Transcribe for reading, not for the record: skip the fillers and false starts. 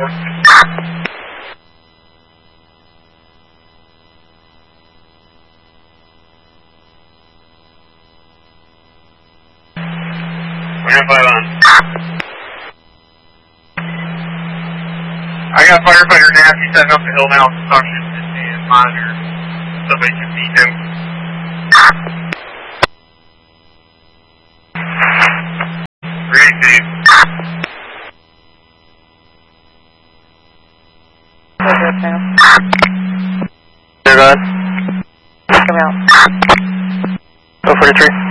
We're gonna fly on. I got firefighter Nasty setting up the hill now with suction and monitor. Somebody can see him. Ready, Steve. They're gone. Come out. Go for the tree.